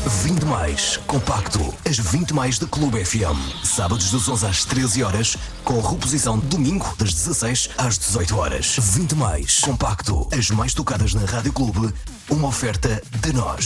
20 mais compacto. As 20 mais da Clube FM. Sábados das 11 às 13 horas, com reposição domingo das 16 às 18 horas. 20 mais compacto. As mais tocadas na Rádio Clube. Uma oferta de nós.